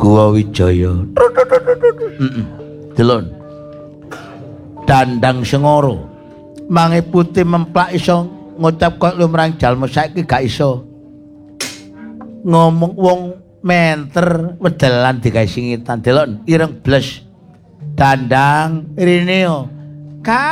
Guwa Wijaya. Delon. Dandang Sengoro. Mangi putih memplak iso ngucap kok lumrang jalma saiki gak iso. Ngomong wong menter wedelan digawe singitan. Delon ireng bles. Dandang Rineo.